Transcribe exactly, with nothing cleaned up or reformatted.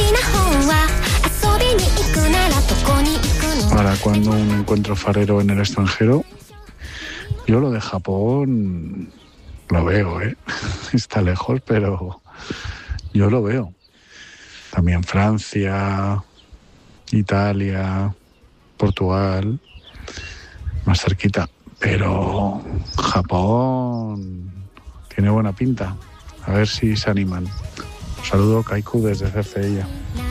Ahora, cuando un encuentro farero en el extranjero, yo lo de Japón lo veo, ¿eh? Está lejos, pero yo lo veo. También Francia, Italia, Portugal, más cerquita. Pero Japón tiene buena pinta. A ver si se animan. Un saludo, Kaiku, desde Cercedilla.